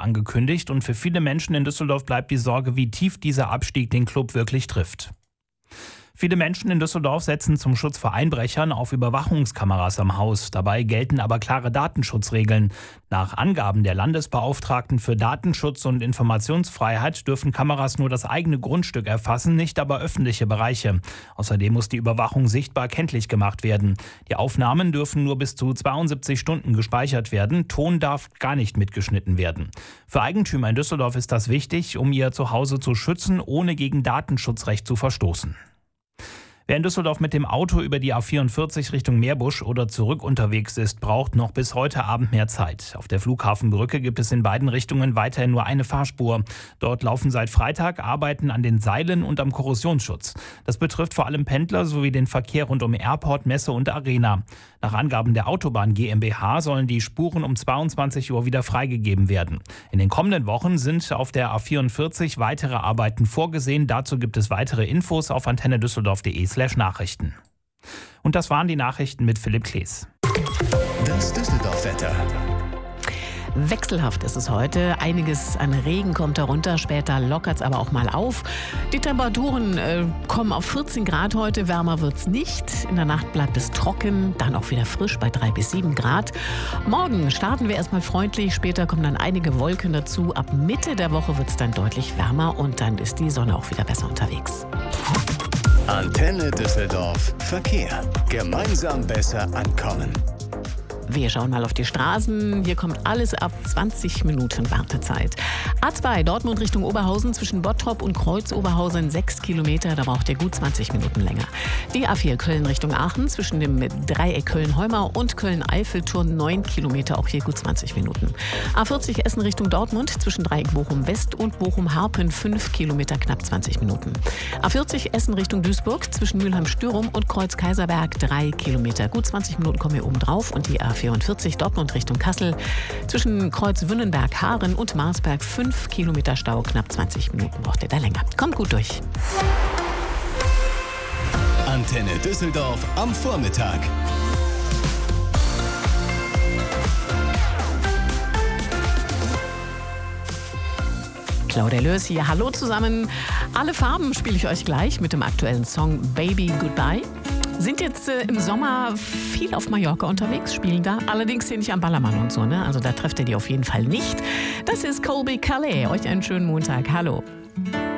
angekündigt und für viele Menschen in Düsseldorf bleibt die Sorge, wie tief dieser Abstieg den Club wirklich trifft. Viele Menschen in Düsseldorf setzen zum Schutz vor Einbrechern auf Überwachungskameras am Haus. Dabei gelten aber klare Datenschutzregeln. Nach Angaben der Landesbeauftragten für Datenschutz und Informationsfreiheit dürfen Kameras nur das eigene Grundstück erfassen, nicht aber öffentliche Bereiche. Außerdem muss die Überwachung sichtbar kenntlich gemacht werden. Die Aufnahmen dürfen nur bis zu 72 Stunden gespeichert werden. Ton darf gar nicht mitgeschnitten werden. Für Eigentümer in Düsseldorf ist das wichtig, um ihr Zuhause zu schützen, ohne gegen Datenschutzrecht zu verstoßen. Wer in Düsseldorf mit dem Auto über die A44 Richtung Meerbusch oder zurück unterwegs ist, braucht noch bis heute Abend mehr Zeit. Auf der Flughafenbrücke gibt es in beiden Richtungen weiterhin nur eine Fahrspur. Dort laufen seit Freitag Arbeiten an den Seilen und am Korrosionsschutz. Das betrifft vor allem Pendler sowie den Verkehr rund um Airport, Messe und Arena. Nach Angaben der Autobahn GmbH sollen die Spuren um 22 Uhr wieder freigegeben werden. In den kommenden Wochen sind auf der A44 weitere Arbeiten vorgesehen. Dazu gibt es weitere Infos auf antennedüsseldorf.de/Nachrichten. Und das waren die Nachrichten mit Philipp Klees. Das Düsseldorf-Wetter. Wechselhaft ist es heute. Einiges an Regen kommt darunter. Später lockert es aber auch mal auf. Die Temperaturen kommen auf 14 Grad heute. Wärmer wird es nicht. In der Nacht bleibt es trocken. Dann auch wieder frisch bei 3 bis 7 Grad. Morgen starten wir erstmal freundlich. Später kommen dann einige Wolken dazu. Ab Mitte der Woche wird es dann deutlich wärmer. Und dann ist die Sonne auch wieder besser unterwegs. Antenne Düsseldorf. Verkehr. Gemeinsam besser ankommen. Wir schauen mal auf die Straßen. Hier kommt alles ab 20 Minuten Wartezeit. A2 Dortmund Richtung Oberhausen zwischen Bottrop und Kreuz-Oberhausen 6 Kilometer. Da braucht ihr gut 20 Minuten länger. Die A4 Köln Richtung Aachen zwischen dem Dreieck Köln-Heumau und Köln-Eiffelturm 9 Kilometer. Auch hier gut 20 Minuten. A40 Essen Richtung Dortmund zwischen Dreieck Bochum-West und Bochum-Harpen 5 Kilometer, knapp 20 Minuten. A40 Essen Richtung Duisburg zwischen Mülheim-Stürum und Kreuz-Kaiserberg 3 Kilometer. Gut 20 Minuten kommen hier oben drauf. Und die A44 Dortmund Richtung Kassel zwischen Kreuz-Wünnenberg-Haaren und Marsberg 5 Kilometer Stau, knapp 20 Minuten braucht ihr da länger. Kommt gut durch. Antenne Düsseldorf am Vormittag. Claudia Löß hier. Hallo zusammen. Alle Farben spiele ich euch gleich mit dem aktuellen Song Baby Goodbye. Sind jetzt im Sommer viel auf Mallorca unterwegs, spielen da. Allerdings hier nicht am Ballermann und so, ne? Also da trefft ihr die auf jeden Fall nicht. Das ist Colby Calais. Euch einen schönen Montag. Hallo.